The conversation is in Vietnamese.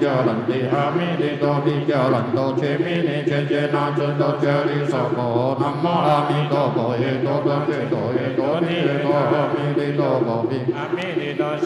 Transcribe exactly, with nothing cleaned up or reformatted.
教兰帝阿弥帝多地教兰多切弥尼切切那尊多切利娑婆南无阿弥陀佛耶多多切多耶多尼耶多阿弥帝多佛比阿弥帝多。